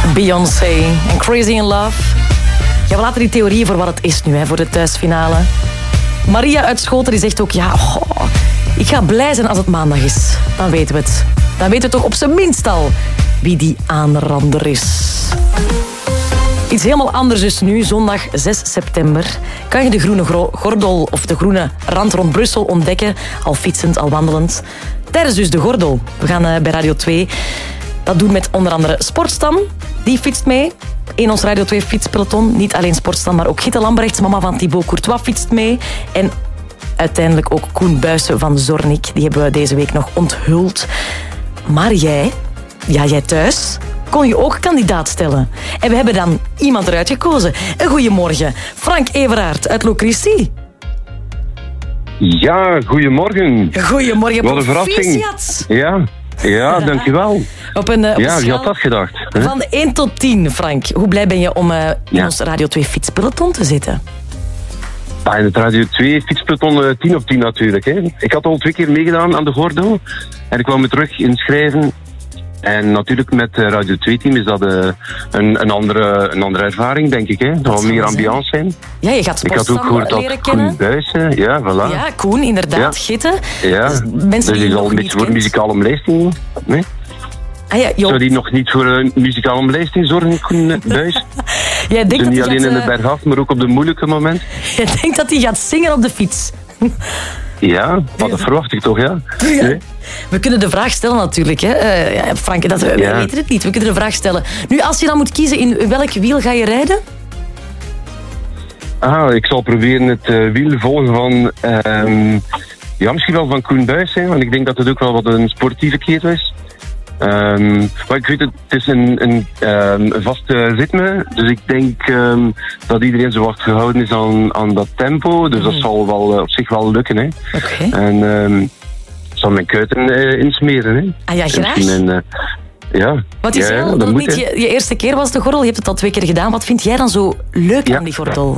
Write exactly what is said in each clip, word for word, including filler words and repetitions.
Beyoncé en Crazy in Love. Ja, we laten die theorieën voor wat het is nu, hè, voor de thuisfinale. Maria uit Schoten die zegt ook, ja, oh, ik ga blij zijn als het maandag is. Dan weten we het. Dan weten we toch op zijn minst al wie die aanrander is. Iets helemaal anders dus nu, zondag zes september. Kan je de groene gordel of de groene rand rond Brussel ontdekken, al fietsend, al wandelend. Tijdens dus de gordel. We gaan uh, bij Radio twee dat doen met onder andere Sportstam. Die fietst mee. In ons Radio twee fietspeloton. Niet alleen Sportstam, maar ook Gitte Lambrechts, mama van Thibaut Courtois, fietst mee. En uiteindelijk ook Koen Buijsen van Zornik. Die hebben we deze week nog onthuld. Maar jij, ja, jij thuis, kon je ook kandidaat stellen. En we hebben dan iemand eruit gekozen. Een goeiemorgen. Frank Everaert uit Locristi. Ja, goedemorgen. Goedemorgen, wat een verrassing. Ja, ja, dankjewel. Op een, op ja, een je had dat gedacht. Hè? Van één tot tien, Frank. Hoe blij ben je om uh, in ja. ons Radio twee fietspeloton te zitten? Ja, in het Radio twee fietspeloton uh, tien op tien natuurlijk. Hè. Ik had al twee keer meegedaan aan de gordel. En ik kwam me terug inschrijven. En natuurlijk met het Radio twee-team is dat uh, een, een, andere, een andere ervaring, denk ik. Hè. Dat zal meer ambiance zijn. Ja, je gaat Sportstam leren kennen. Ik had ook gehoord dat Koen Buijsen, ja, voilà. Ja, Koen, inderdaad, ja. Gitte. Ja, dus, mensen dus die al een beetje voor muzikale omlijsting. Nee? Ah, ja, zou die nog niet voor een muzikale omlijsting zorgen, Koen Buijs? Jij denkt dus niet alleen gaat, in de bergaf, maar ook op de moeilijke moment. Je denkt dat hij gaat zingen op de fiets? Ja, maar dat verwacht ik toch, ja. ja. Nee? We kunnen de vraag stellen natuurlijk, hè. Uh, ja, Frank, dat, we ja. weten het niet. We kunnen de vraag stellen. Nu, als je dan moet kiezen, in welk wiel ga je rijden? Ah, ik zal proberen het uh, wiel volgen van... Uh, ja, misschien wel van Koen Buijs, hè, want ik denk dat het ook wel wat een sportieve kerel is. Um, maar ik weet het, het is een, een, um, een vast uh, ritme, dus ik denk um, dat iedereen zo wat gehouden is aan, aan dat tempo, dus mm. dat zal wel uh, op zich wel lukken. Hè. Okay. En um, ik zal mijn kuiten uh, insmeren. Hè. Ah ja, graag. En, uh, ja. Wat is ja, jou, dat niet je, je eerste keer was de gordel, je hebt het al twee keer gedaan. Wat vind jij dan zo leuk ja. aan die gordel?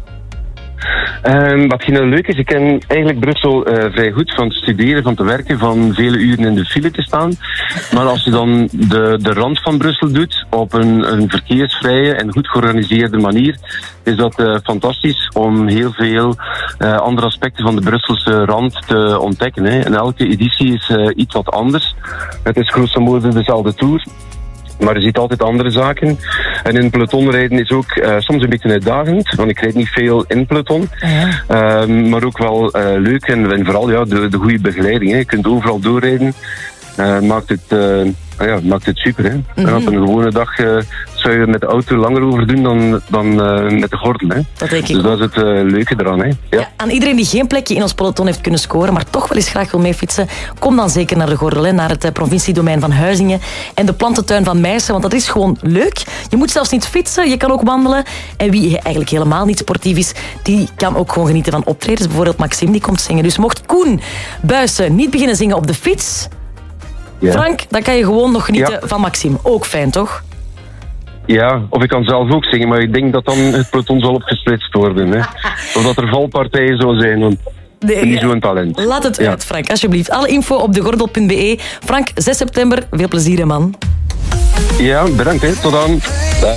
Um, wat nou leuk is, ik ken eigenlijk Brussel uh, vrij goed van te studeren, van te werken, van vele uren in de file te staan. Maar als je dan de, de rand van Brussel doet op een, een verkeersvrije en goed georganiseerde manier, is dat uh, fantastisch om heel veel uh, andere aspecten van de Brusselse rand te ontdekken. Hè. En elke editie is uh, iets wat anders. Het is grosso modo dezelfde tour. Maar je ziet altijd andere zaken. En in peloton rijden is ook uh, soms een beetje uitdagend, want ik rijd niet veel in peloton. Ja. Uh, maar ook wel uh, leuk en, en vooral ja, de, de goede begeleiding. Hè. Je kunt overal doorrijden. Uh, maakt, het, uh, ja, maakt het super. Hè. Mm-hmm. En op een gewone dag uh, zou je met de auto langer over doen dan, dan uh, met de gordel. Hè. Dat denk ik. Dus dat is het uh, leuke eraan. Hè. Ja. Ja, aan iedereen die geen plekje in ons peloton heeft kunnen scoren, maar toch wel eens graag wil meefietsen, kom dan zeker naar de gordel, hè, naar het uh, provinciedomein van Huizingen en de plantentuin van Meissen, want dat is gewoon leuk. Je moet zelfs niet fietsen, je kan ook wandelen. En wie eigenlijk helemaal niet sportief is, die kan ook gewoon genieten van optredens. Bijvoorbeeld Maxime, die komt zingen. Dus mocht Koen Buijsen niet beginnen zingen op de fiets... Ja. Frank, dan kan je gewoon nog genieten ja. van Maxime. Ook fijn, toch? Ja, of ik kan zelf ook zingen, maar ik denk dat dan het peloton zal opgesplitst worden. Hè. Of dat er valpartijen zo zijn, want nee, niet ja. zo'n talent. Laat het ja. uit, Frank, alsjeblieft. Alle info op degordel punt be. Frank, zes september, veel plezier, man. Ja, bedankt. Hè. Tot dan.